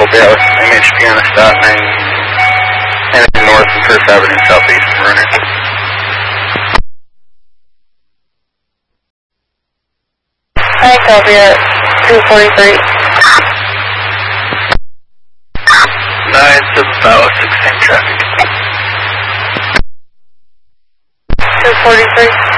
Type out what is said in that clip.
copy out. MHP on a stop, and north and First Avenue southeast runner. Hi, copy at 243. 9-7 South, 16 traffic. 243.